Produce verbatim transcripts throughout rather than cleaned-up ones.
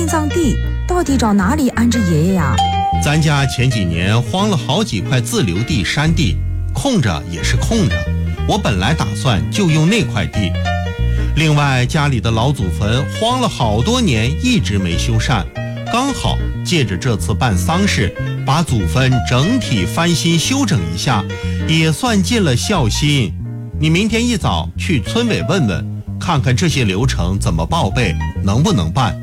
葬地，到底找哪里安置爷爷呀？ 咱家前几年荒了好几块自留地山地，空着也是空着，我本来打算就用那块地。另外家里的老祖坟荒了好多年一直没修缮，刚好借着这次办丧事把祖坟整体翻新修整一下，也算尽了孝心。你明天一早去村委问问，看看这些流程怎么报备，能不能办。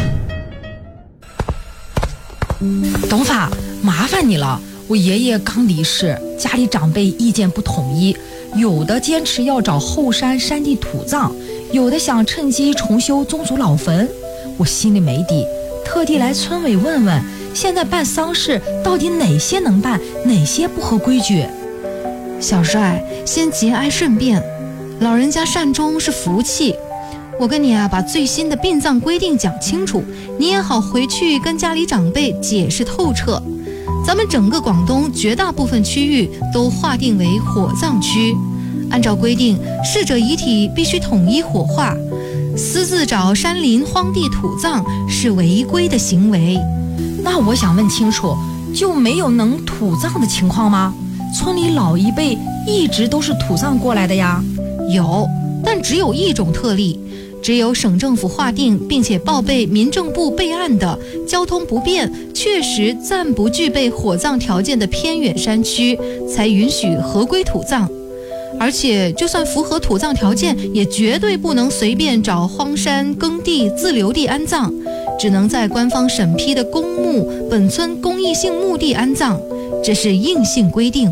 董法，麻烦你了，我爷爷刚离世，家里长辈意见不统一，有的坚持要找后山山地土葬，有的想趁机重修宗族老坟，我心里没底，特地来村委问问，现在办丧事到底哪些能办，哪些不合规矩？ 小帅，先节哀顺变，老人家善终是福气。我跟你啊，把最新的殡葬规定讲清楚，你也好回去跟家里长辈解释透彻。咱们整个广东绝大部分区域都划定为火葬区，按照规定，逝者遗体必须统一火化，私自找山林荒地土葬是违规的行为。 那我想问清楚，就没有能土葬的情况吗？村里老一辈一直都是土葬过来的呀。 有，但只有一种特例，只有省政府划定并且报备民政部备案的交通不便、确实暂不具备火葬条件的偏远山区，才允许合规土葬。而且就算符合土葬条件，也绝对不能随便找荒山耕地自留地安葬，只能在官方审批的公墓、本村公益性墓地安葬，这是硬性规定。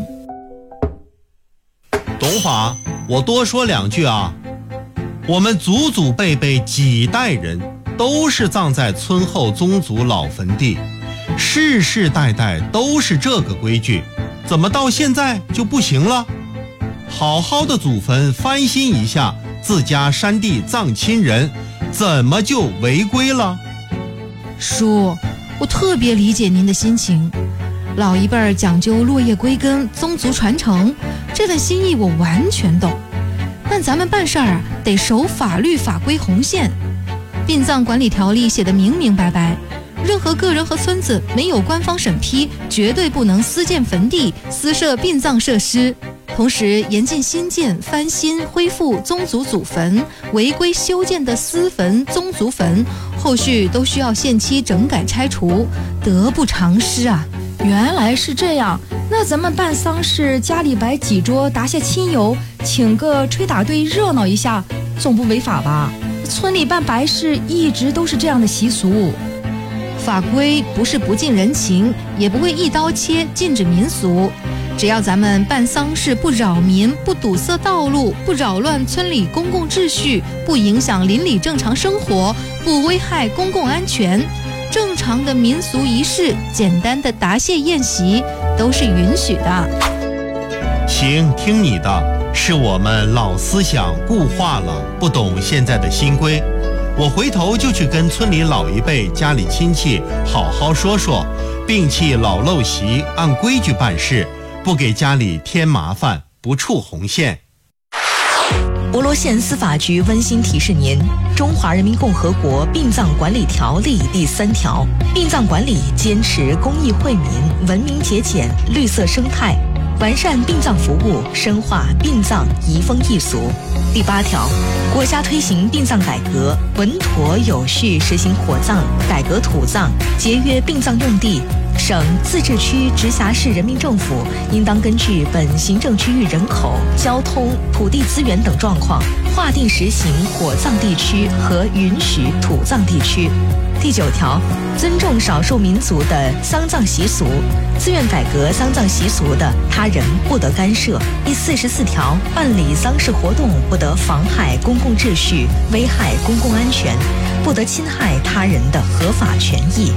董法，我多说两句啊。我们祖祖辈辈几代人都是葬在村后宗族老坟地，世世代代都是这个规矩，怎么到现在就不行了？好好的祖坟翻新一下，自家山地葬亲人，怎么就违规了？ 叔，我特别理解您的心情，老一辈儿讲究落叶归根、宗族传承，这份心意我完全懂。但咱们办事儿啊，得守法律法规红线。殡葬管理条例写得明明白白，任何个人和村子没有官方审批，绝对不能私建坟地、私设殡葬设施。同时严禁新建、翻新、恢复宗族祖坟，违规修建的私坟、宗族坟，后续都需要限期整改拆除，得不偿失啊！ 原来是这样，那咱们办丧事，家里摆几桌，答谢亲友，请个吹打队热闹一下，总不违法吧？村里办白事一直都是这样的习俗。 法规不是不近人情，也不会一刀切禁止民俗。只要咱们办丧事不扰民、不堵塞道路、不扰乱村里公共秩序、不影响邻里正常生活、不危害公共安全，正常的民俗仪式、简单的答谢宴席都是允许的。 行，听你的，是我们老思想固化了，不懂现在的新规。我回头就去跟村里老一辈、家里亲戚好好说说，摒弃老陋习，按规矩办事，不给家里添麻烦，不触红线。 博罗县司法局温馨提示您：《中华人民共和国殡葬管理条例》第三条，殡葬管理坚持公益惠民、文明节俭、绿色生态，完善殡葬服务，深化殡葬移风易俗。第八条，国家推行殡葬改革，稳妥有序实行火葬、改革土葬，节约殡葬用地。省、自治区、直辖市人民政府应当根据本行政区域人口、交通、土地资源等状况，划定实行火葬地区和允许土葬地区。第九条，尊重少数民族的丧葬习俗，自愿改革丧葬习俗的，他人不得干涉。第四十四条，办理丧事活动不得妨害公共秩序、危害公共安全，不得侵害他人的合法权益。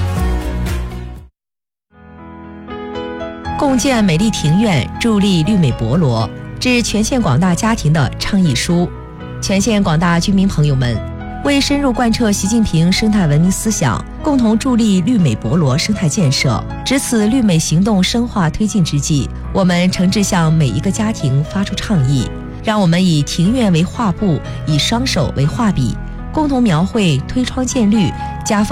共建美丽庭院，助力绿美博罗，致全县广大家庭的倡议书。全县广大居民朋友们，为深入贯彻习近平生态文明思想，共同助力绿美博罗生态建设，值此绿美行动深化推进之际，我们诚挚向每一个家庭发出倡议，让我们以庭院为画布，以双手为画笔，共同描绘推窗见绿，加